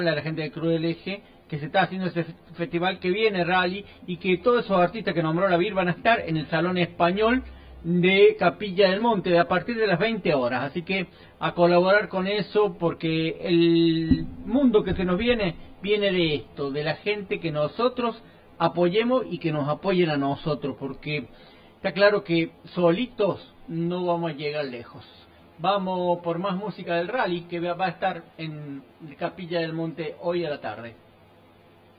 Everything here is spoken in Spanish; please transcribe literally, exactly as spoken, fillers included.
a la gente de Cruz del Eje que se está haciendo ese festival, que viene Rally, y que todos esos artistas que nombró la Vir van a estar en el Salón Español de Capilla del Monte a partir de las veinte horas. Así que a colaborar con eso, porque el mundo que se nos viene viene de esto, de la gente que nosotros apoyemos y que nos apoyen a nosotros, porque está claro que solitos no vamos a llegar lejos. Vamos por más música del Rally, que va a estar en Capilla del Monte hoy a la tarde.